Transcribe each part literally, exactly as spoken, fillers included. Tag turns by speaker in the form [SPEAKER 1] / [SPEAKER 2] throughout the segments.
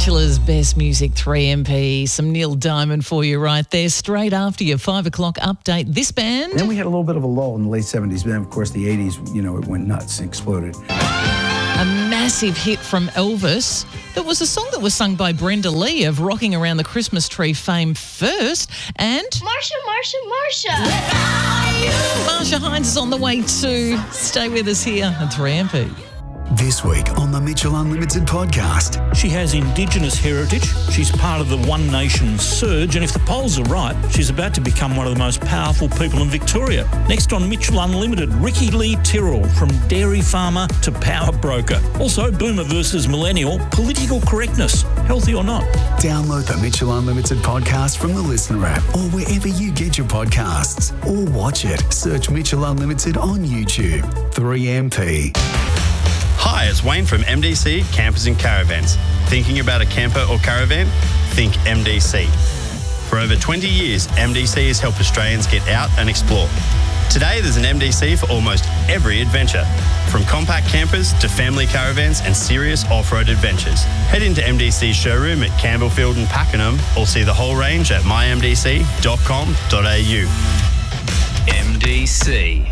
[SPEAKER 1] Peninsula's best music, three M P. Some Neil Diamond for you right there, straight after your five o'clock update. This band.
[SPEAKER 2] Then we had a little bit of a lull in the late seventies, but then, of course, the eighties, you know, it went nuts, exploded.
[SPEAKER 1] A massive hit from Elvis. That was a song that was sung by Brenda Lee of Rocking Around the Christmas Tree fame first. And
[SPEAKER 3] Marsha, Marsha, Marsha.
[SPEAKER 1] Marsha Hines is on the way too. Stay with us here at three M P.
[SPEAKER 4] This week on the Mitchell Unlimited podcast.
[SPEAKER 5] She has Indigenous heritage. She's part of the One Nation surge, and if the polls are right, she's about to become one of the most powerful people in Victoria. Next on Mitchell Unlimited, Ricky Lee Tyrrell, from dairy farmer to power broker. Also, Boomer versus Millennial, political correctness, healthy or not.
[SPEAKER 4] Download the Mitchell Unlimited podcast from the Listener app or wherever you get your podcasts. Or watch it. Search Mitchell Unlimited on YouTube. three M P.
[SPEAKER 6] Hi, it's Wayne from M D C Campers and Caravans. Thinking about a camper or caravan? Think M D C. For over twenty years, M D C has helped Australians get out and explore. Today, there's an M D C for almost every adventure, from compact campers to family caravans and serious off-road adventures. Head into M D C's showroom at Campbellfield and Pakenham, or see the whole range at my m d c dot com dot a u.
[SPEAKER 7] M D C.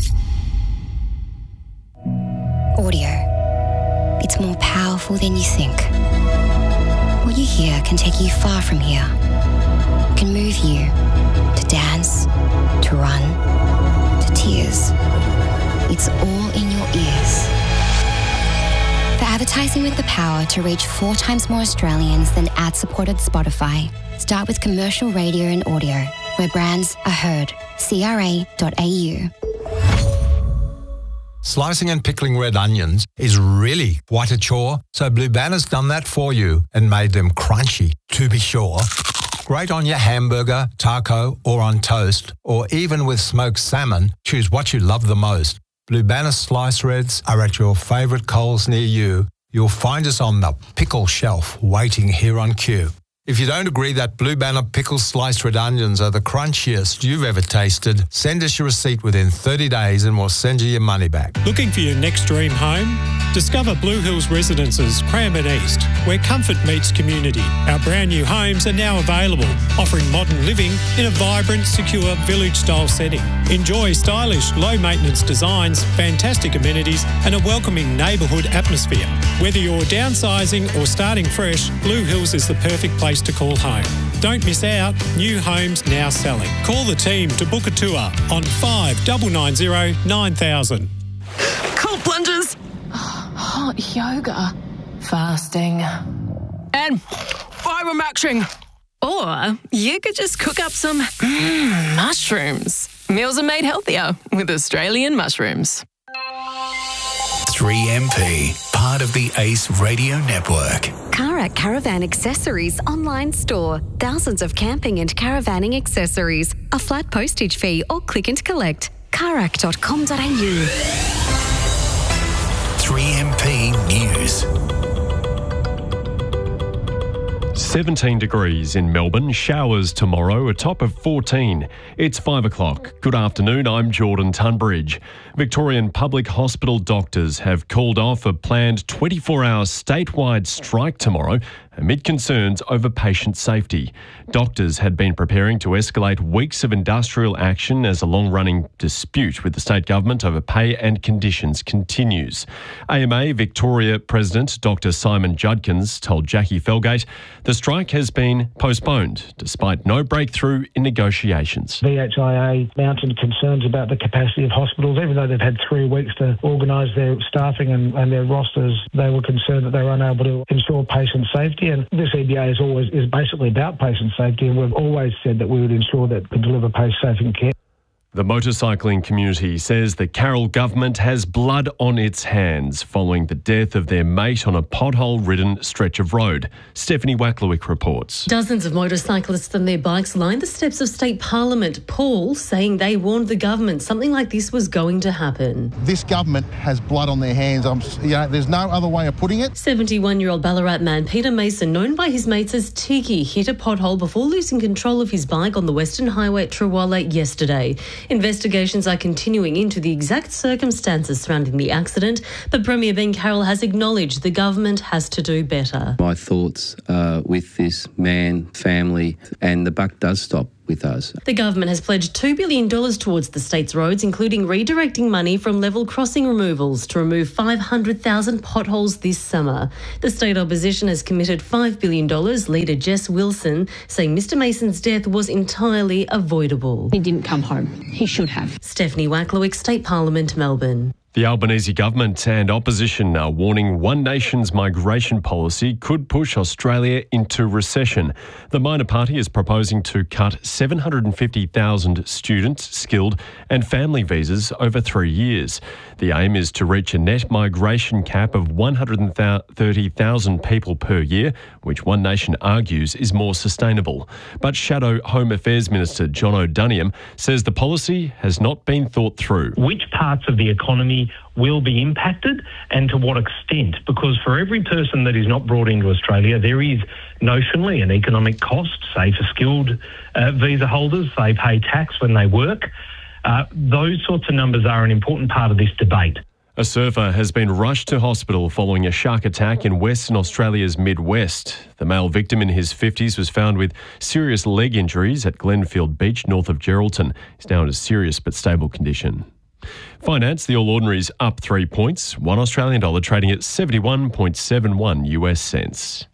[SPEAKER 8] Audio. It's more powerful than you think. What you hear can take you far from here. It can move you to dance, to run, to tears. It's all in your ears. For advertising with the power to reach four times more Australians than ad-supported Spotify, start with commercial radio and audio, where brands are heard. c r a dot a u.
[SPEAKER 9] Slicing and pickling red onions is really quite a chore, so Blue Banner's done that for you and made them crunchy, to be sure. Great on your hamburger, taco, or on toast, or even with smoked salmon. Choose what you love the most. Blue Banner slice reds are at your favourite Coles near you. You'll find us on the pickle shelf waiting here on cue. If you don't agree that Blue Banner pickle sliced red onions are the crunchiest you've ever tasted, send us your receipt within thirty days and we'll send you your money back.
[SPEAKER 10] Looking for your next dream home? Discover Blue Hills Residences, Cranbourne East, where comfort meets community. Our brand new homes are now available, offering modern living in a vibrant, secure village-style setting. Enjoy stylish, low-maintenance designs, fantastic amenities and a welcoming neighbourhood atmosphere. Whether you're downsizing or starting fresh, Blue Hills is the perfect place to call home. Don't miss out. New homes now selling. Call the team to book a tour on five nine nine zero nine thousand.
[SPEAKER 11] Cold plunges. Hot yoga. Fasting. And fibre-maxing. Or you could just cook up some mm, mushrooms. Meals are made healthier with Australian mushrooms.
[SPEAKER 4] three M P, part of the Ace Radio Network.
[SPEAKER 12] Karak Caravan Accessories online store. Thousands of camping and caravaning accessories. A flat postage fee or click and collect. karak dot com dot a u.
[SPEAKER 4] three M P News.
[SPEAKER 13] seventeen degrees in Melbourne, showers tomorrow, a top of fourteen. It's five o'clock. Good afternoon, I'm Jordan Tunbridge. Victorian public hospital doctors have called off a planned twenty-four hour statewide strike tomorrow amid concerns over patient safety. Doctors had been preparing to escalate weeks of industrial action as a long-running dispute with the state government over pay and conditions continues. A M A Victoria President Doctor Simon Judkins told Jackie Felgate the strike has been postponed despite no breakthrough in negotiations.
[SPEAKER 14] V H I A mounted concerns about the capacity of hospitals. Even though they've had three weeks to organise their staffing and, and their rosters, they were concerned that they were unable to ensure patient safety. And this E B A is always is basically about patient safety, and we've always said that we would ensure that we deliver patient care.
[SPEAKER 13] The motorcycling community says the Carroll government has blood on its hands following the death of their mate on a pothole-ridden stretch of road. Stephanie Wacklewick reports.
[SPEAKER 15] Dozens of motorcyclists and their bikes lined the steps of State Parliament. Paul saying they warned the government something like this was going to happen.
[SPEAKER 16] This government has blood on their hands. I'm, you know, there's no other way of putting it.
[SPEAKER 15] seventy-one-year-old Ballarat man Peter Mason, known by his mates as Tiki, hit a pothole before losing control of his bike on the Western Highway at Trawalla yesterday. Investigations are continuing into the exact circumstances surrounding the accident, but Premier Ben Carroll has acknowledged the government has to do better.
[SPEAKER 17] My thoughts are with this man, family, and the buck does stop with us.
[SPEAKER 15] The government has pledged two billion dollars towards the state's roads, including redirecting money from level crossing removals to remove five hundred thousand potholes this summer. The state opposition has committed five billion dollars, leader Jess Wilson saying Mr Mason's death was entirely avoidable.
[SPEAKER 18] He didn't come home. He should have.
[SPEAKER 15] Stephanie Wacklowick, State Parliament, Melbourne.
[SPEAKER 13] The Albanese government and opposition are warning One Nation's migration policy could push Australia into recession. The minor party is proposing to cut seven hundred fifty thousand students, skilled and family visas over three years. The aim is to reach a net migration cap of one hundred thirty thousand people per year, which One Nation argues is more sustainable. But Shadow Home Affairs Minister John O'Duniam says the policy has not been thought through.
[SPEAKER 19] Which parts of the economy will be impacted and to what extent? Because for every person that is not brought into Australia, there is notionally an economic cost, say for skilled uh, visa holders, they pay tax when they work. Uh, those sorts of numbers are an important part of this debate.
[SPEAKER 13] A surfer has been rushed to hospital following a shark attack in Western Australia's Midwest. The male victim in his fifties was found with serious leg injuries at Glenfield Beach, north of Geraldton. He's now in a serious but stable condition. Finance, the All Ordinaries up three points, one Australian dollar trading at seventy-one point seven one U S cents.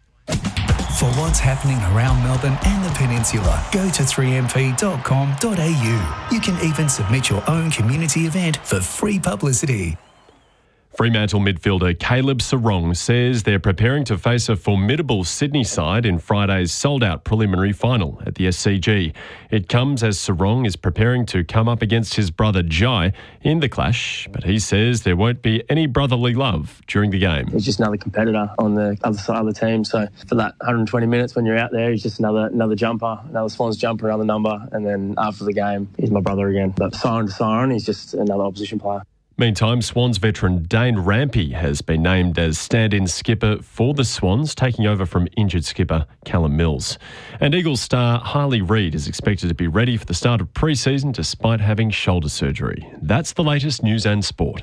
[SPEAKER 4] For what's happening around Melbourne and the Peninsula, go to three m p dot com dot a u. You can even submit your own community event for free publicity.
[SPEAKER 13] Fremantle midfielder Caleb Sarong says they're preparing to face a formidable Sydney side in Friday's sold-out preliminary final at the S C G. It comes as Sarong is preparing to come up against his brother Jai in the clash, but he says there won't be any brotherly love during the game.
[SPEAKER 20] He's just another competitor on the other side of the team, so for that one hundred twenty minutes when you're out there, he's just another another jumper, another Swans jumper, another number, and then after the game, he's my brother again. But siren to siren, he's just another opposition player.
[SPEAKER 13] Meantime, Swans veteran Dane Rampy has been named as stand-in skipper for the Swans, taking over from injured skipper Callum Mills. And Eagles star Harley Reid is expected to be ready for the start of pre-season despite having shoulder surgery. That's the latest news and sport.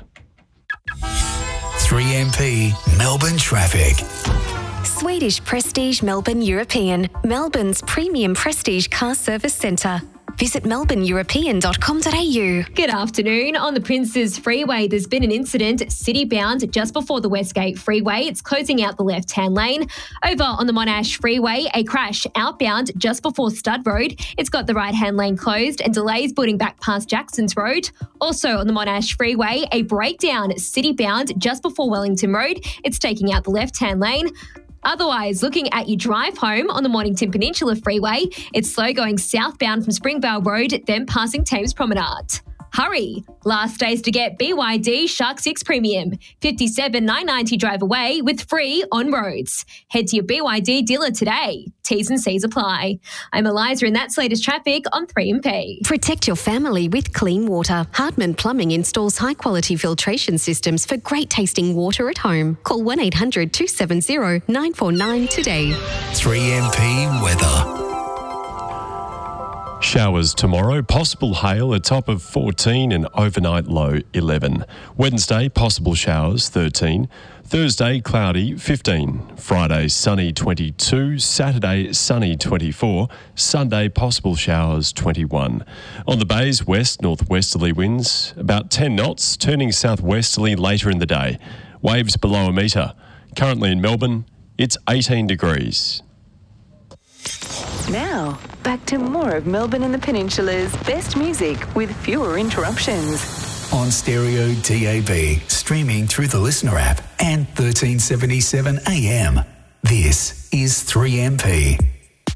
[SPEAKER 4] three M P Melbourne traffic.
[SPEAKER 12] Swedish Prestige Melbourne European, Melbourne's premium prestige car service centre. Visit melbourne european dot com dot a u.
[SPEAKER 21] Good afternoon. On the Princes Freeway, there's been an incident city-bound just before the Westgate Freeway. It's closing out the left-hand lane. Over on the Monash Freeway, a crash outbound just before Stud Road. It's got the right-hand lane closed and delays boarding back past Jackson's Road. Also on the Monash Freeway, a breakdown city-bound just before Wellington Road. It's taking out the left-hand lane. Otherwise, looking at your drive home on the Mornington Peninsula Freeway, it's slow going southbound from Springvale Road, then passing Thames Promenade. Hurry! Last days to get B Y D Shark six Premium. fifty-seven nine ninety drive away with free on roads. Head to your B Y D dealer today. T's and C's apply. I'm Eliza and that's latest traffic on three M P.
[SPEAKER 12] Protect your family with clean water. Hartman Plumbing installs high-quality filtration systems for great tasting water at home. Call one eight hundred two seven zero nine four nine today.
[SPEAKER 4] three M P weather.
[SPEAKER 13] Showers tomorrow, possible hail, a top of fourteen and overnight low eleven. Wednesday, possible showers thirteen. Thursday, cloudy fifteen. Friday, sunny twenty-two. Saturday, sunny twenty-four. Sunday, possible showers twenty-one. On the bays, west northwesterly winds about ten knots, turning southwesterly later in the day. Waves below a metre. Currently in Melbourne, it's eighteen degrees.
[SPEAKER 22] Now, back to more of Melbourne and the Peninsula's best music with fewer interruptions.
[SPEAKER 4] On stereo D A B, streaming through the Listener app and thirteen seventy-seven A M. This is three M P.